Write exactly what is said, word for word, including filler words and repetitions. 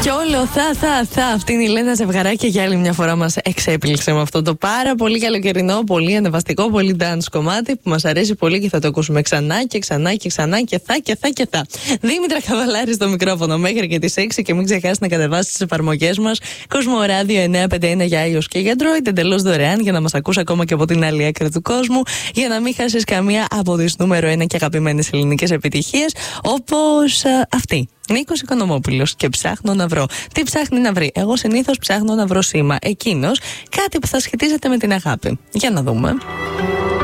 Και όλο θα, θα, θα. Αυτή είναι η Λένα Ζευγαράκη για άλλη μια φορά μας εξέπληξε με αυτό το πάρα πολύ καλοκαιρινό, πολύ ανεβαστικό, πολύ dance κομμάτι που μας αρέσει πολύ και θα το ακούσουμε ξανά και ξανά και ξανά και θα και θα και θα. Δήμητρα Καβαλάρη στο μικρόφωνο μέχρι και τις έξι και μην ξεχάσεις να κατεβάσεις τις εφαρμογές μας Κοσμοράδιο εννιακόσια πενήντα ένα για iOS και για Android εντελώς δωρεάν για να μας ακούς ακόμα και από την άλλη άκρη του κόσμου, για να μην χάσεις καμία από τις νούμερο ένα και αγαπημένες ελληνικές επιτυχίες όπως α, αυτή. Νίκος Οικονομόπουλος και ψάχνω να βρω. Τι ψάχνει να βρει? Εγώ συνήθως ψάχνω να βρω σήμα. Εκείνος κάτι που θα σχετίζεται με την αγάπη. Για να δούμε.